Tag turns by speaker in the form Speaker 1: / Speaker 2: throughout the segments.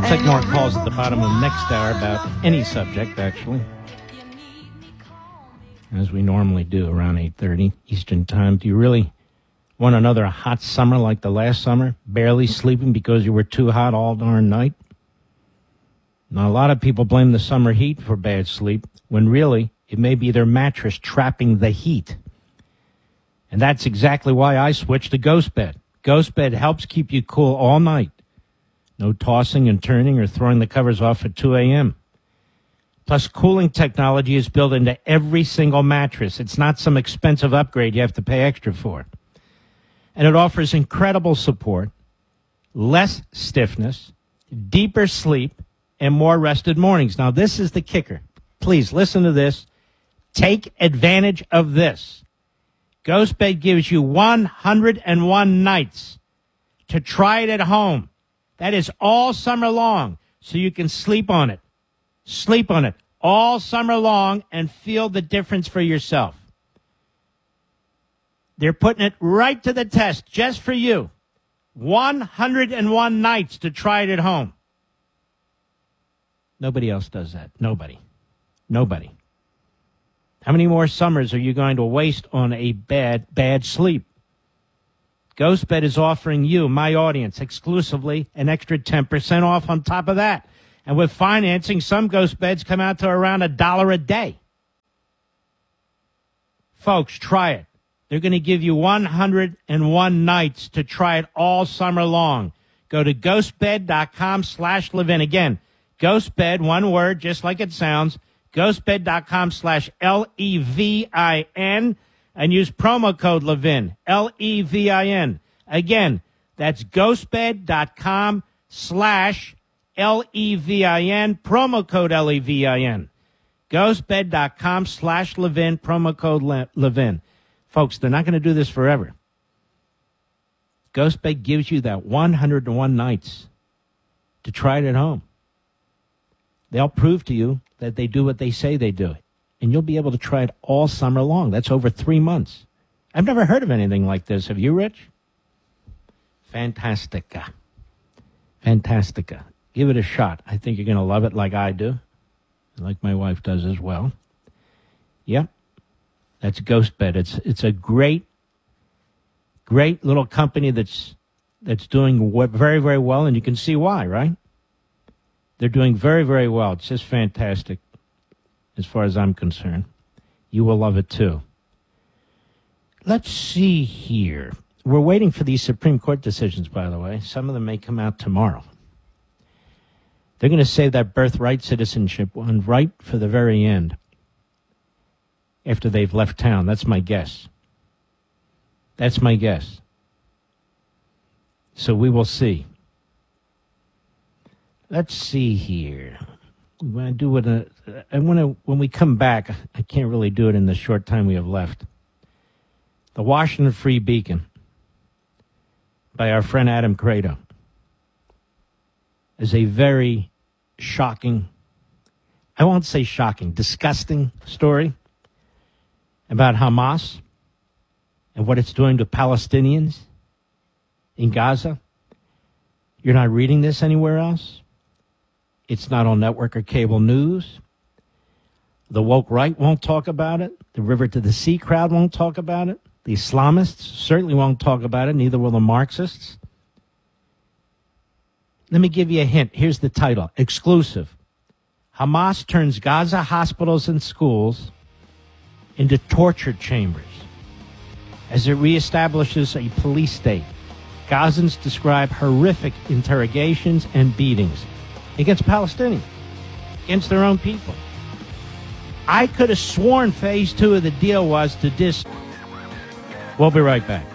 Speaker 1: take more calls at the bottom of the next hour about any subject, actually, as we normally do around 8:30 Eastern Time. Do you really want another hot summer like the last summer, barely sleeping because you were too hot all darn night? Now, a lot of people blame the summer heat for bad sleep, when really it may be their mattress trapping the heat. And that's exactly why I switched to GhostBed. GhostBed helps keep you cool all night. No tossing and turning or throwing the covers off at 2 a.m. Plus, cooling technology is built into every single mattress. It's not some expensive upgrade you have to pay extra for. And it offers incredible support, less stiffness, deeper sleep, and more rested mornings. Now, this is the kicker. Please listen to this. Take advantage of this. GhostBed gives you 101 nights to try it at home. That is all summer long, so you can sleep on it. Sleep on it all summer long and feel the difference for yourself. They're putting it right to the test just for you. 101 nights to try it at home. Nobody else does that. Nobody. How many more summers are you going to waste on a bad sleep? GhostBed is offering you, my audience, exclusively an extra 10% off on top of that. And with financing, some GhostBeds come out to around $1 a day. Folks, try it. They're going to give you 101 nights to try it all summer long. Go to ghostbed.com/Levin. Again, GhostBed, one word, just like it sounds, ghostbed.com/LEVIN, and use promo code Levin, LEVIN. Again, that's ghostbed.com/LEVIN, promo code LEVIN. Ghostbed.com/Levin, promo code Levin. Folks, they're not going to do this forever. GhostBed gives you that 101 nights to try it at home. They'll prove to you that they do what they say they do. And you'll be able to try it all summer long. That's over 3 months. I've never heard of anything like this. Have you, Rich? Fantastica. Give it a shot. I think you're going to love it like I do. Like my wife does as well. Yep. That's GhostBed. It's a great little company that's doing very, very well, and you can see why, right? They're doing very, very well. It's just fantastic as far as I'm concerned. You will love it, too. Let's see here. We're waiting for these Supreme Court decisions, by the way. Some of them may come out tomorrow. They're going to save that birthright citizenship one right for the very end after they've left town. That's my guess. So we will see. Let's see here. When we come back, I can't really do it in the short time we have left. The Washington Free Beacon by our friend Adam Credo is a very shocking, I won't say shocking, disgusting story about Hamas and what it's doing to Palestinians in Gaza. You're not reading this anywhere else. It's not on network or cable news. The woke right won't talk about it. The River to the Sea crowd won't talk about it. The Islamists certainly won't talk about it. Neither will the Marxists. Let me give you a hint. Here's the title. Exclusive. Hamas turns Gaza hospitals and schools into torture chambers as it reestablishes a police state. Gazans describe horrific interrogations and beatings against Palestinians, against their own people. I could have sworn phase 2 of the deal was to We'll be right back.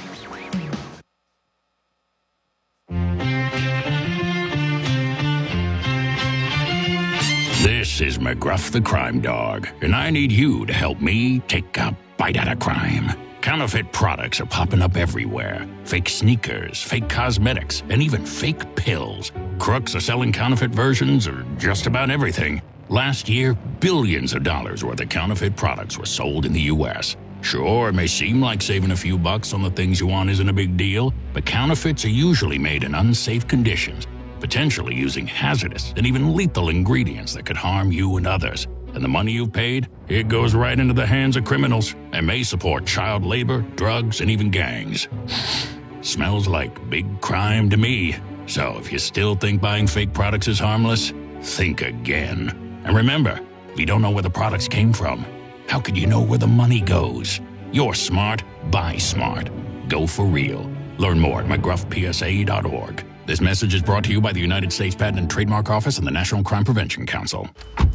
Speaker 2: This is McGruff the Crime Dog, and I need you to help me take a bite out of crime. Counterfeit products are popping up everywhere. Fake sneakers, fake cosmetics, and even fake pills. Crooks are selling counterfeit versions of just about everything. Last year, billions of dollars worth of counterfeit products were sold in the U.S. Sure, it may seem like saving a few bucks on the things you want isn't a big deal, but counterfeits are usually made in unsafe conditions. potentially using hazardous and even lethal ingredients that could harm you and others. And the money you've paid, it goes right into the hands of criminals and may support child labor, drugs, and even gangs. Smells like big crime to me. So if you still think buying fake products is harmless, think again. And remember, if you don't know where the products came from, how could you know where the money goes? You're smart, buy smart. Go for real. Learn more at mcgruffpsa.org. This message is brought to you by the United States Patent and Trademark Office and the National Crime Prevention Council.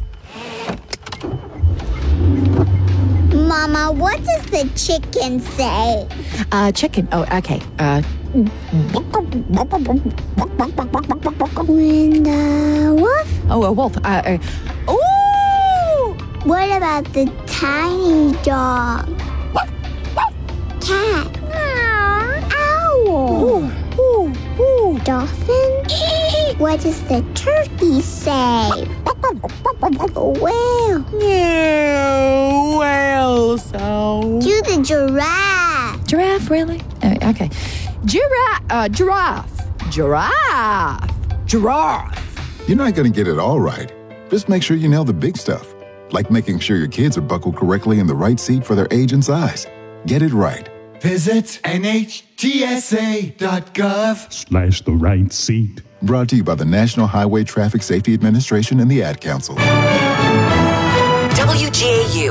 Speaker 3: Mama, what does the chicken say?
Speaker 4: Chicken. Oh, okay.
Speaker 3: When the wolf?
Speaker 4: Oh, a wolf. Ooh!
Speaker 3: What about the tiny dog? Cat? Owl? Dolphin? What does the turkey say? Whale?
Speaker 4: Yeah, whale sound.
Speaker 3: Do the giraffe?
Speaker 4: Giraffe, really? Okay. Giraffe.
Speaker 5: You're not going to get it all right. Just make sure you nail the big stuff, like making sure your kids are buckled correctly in the right seat for their age and size. Get it right.
Speaker 6: Visit NHTSA.gov/
Speaker 7: the right seat.
Speaker 5: Brought to you by the National Highway Traffic Safety Administration and the Ad Council.
Speaker 8: WGAU